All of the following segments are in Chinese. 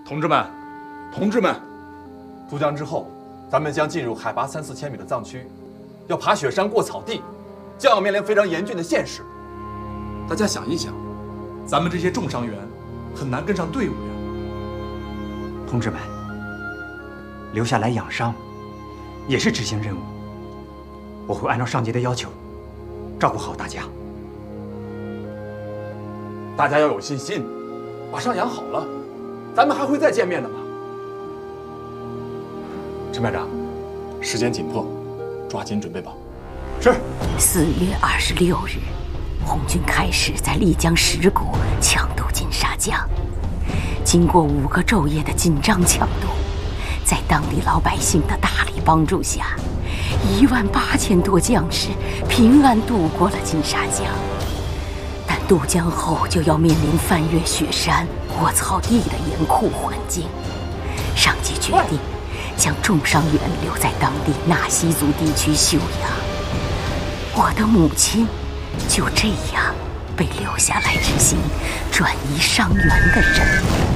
同志们，同志们， 渡江之后，咱们将进入海拔3、4千米的藏区，要爬雪山、过草地，将要面临非常严峻的现实。 大家想一想，咱们这些重伤员很难跟上队伍呀。 同志们，留下来养伤也是执行任务，我会按照上级的要求，照顾好大家。 大家要有信心，把伤养好了，咱们还会再见面的嘛。陈排长，时间紧迫，抓紧准备吧。是。 4月26日，红军开始在丽江10股抢渡金沙江。经过5个昼夜的紧张抢渡，在当地老百姓的大力帮助下，18000多将士平安渡过了金沙江。但渡江后就要面临翻越雪山、过草地的严酷环境，上级决定将重伤员留在当地纳西族地区休养。我的母亲就这样被留下来执行转移伤员的任务。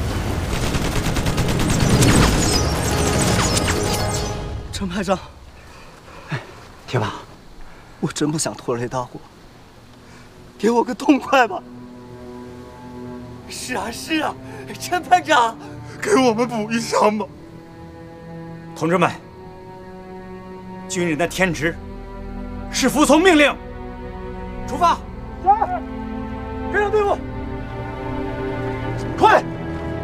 陈排长， 铁爸， 我真不想拖累大伙，给我个痛快吧！是啊，陈排长， 给我们补一伤吧！ 同志们，军人的天职是服从命令。出发！ 跟上队伍， 快！